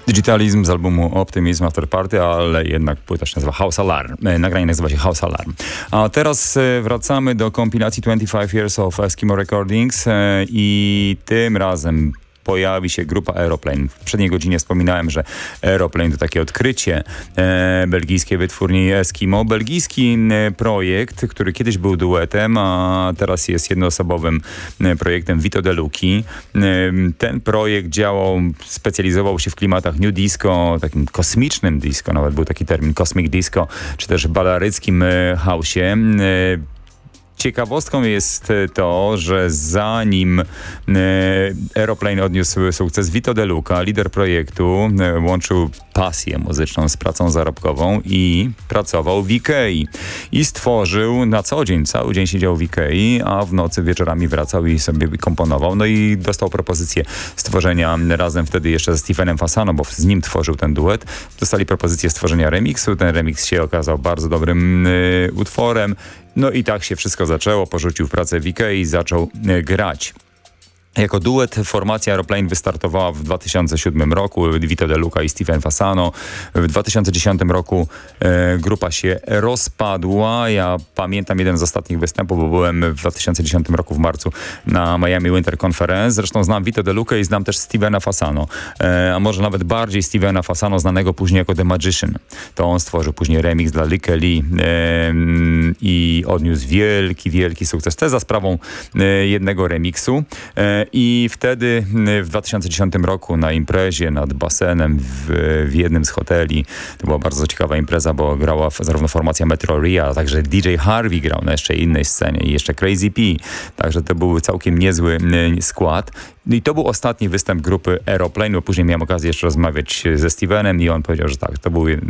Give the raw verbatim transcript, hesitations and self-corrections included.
Digitalizm z albumu Optimism After Party, ale jednak płyta się nazywa House Alarm. Nagranie nazywa się House Alarm. A teraz wracamy do kompilacji twenty-five Years of Eskimo Recordings i tym razem pojawi się grupa Aeroplane. W poprzedniej godzinie wspominałem, że Aeroplane to takie odkrycie e, belgijskiej wytwórni Eskimo. Belgijski e, projekt, który kiedyś był duetem, a teraz jest jednoosobowym e, projektem Vito De Luchi. E, ten projekt działał, specjalizował się w klimatach new disco, takim kosmicznym disco, nawet był taki termin cosmic disco, czy też balaryckim e, house'ie. E, Ciekawostką jest to, że zanim e, Aeroplane odniósł sukces, Vito De Luca, lider projektu, e, łączył pasję muzyczną z pracą zarobkową i pracował w Ikei. I stworzył na co dzień, cały dzień siedział w Ikei, a w nocy wieczorami wracał i sobie komponował. No i dostał propozycję stworzenia razem wtedy jeszcze ze Stevenem Fasano, bo z nim tworzył ten duet. Dostali propozycję stworzenia remiksu. Ten remix się okazał bardzo dobrym e, utworem. No i tak się wszystko zaczęło. Porzucił pracę w Ikei i zaczął e, grać. Jako duet formacja Aeroplane wystartowała w dwa tysiące siódmym roku. Vito De Luca i Steven Fasano. W dwa tysiące dziesiątym roku e, grupa się rozpadła. Ja pamiętam jeden z ostatnich występów, bo byłem w dwa tysiące dziesiątym roku w marcu na Miami Winter Conference. Zresztą znam Vito De Luca i znam też Stevena Fasano. E, a może nawet bardziej Stevena Fasano, znanego później jako The Magician. To on stworzył później remix dla Likke Lee e, i odniósł wielki, wielki sukces. To za sprawą e, jednego remiksu. E, I wtedy w dwa tysiące dziesiątym roku na imprezie nad basenem w, w jednym z hoteli, to była bardzo ciekawa impreza, bo grała zarówno formacja Metro Ria, a także D J Harvey grał na jeszcze innej scenie i jeszcze Crazy P. Także to był całkiem niezły skład. I to był ostatni występ grupy Aeroplane, bo później miałem okazję jeszcze rozmawiać ze Stevenem i on powiedział, że tak, to był